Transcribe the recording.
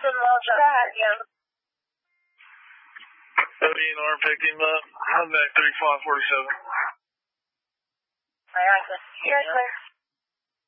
Austin loves that, yeah. WNR picked him up. I'm back 3547. All right, good. You're clear.